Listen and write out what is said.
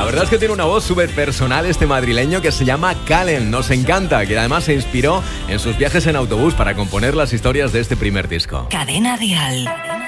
verdad es que tiene una voz súper personal este madrileño que se llama Calen. Nos encanta, que además se inspiró en sus viajes en autobús para componer las historias de este primer disco. Cadena Dial.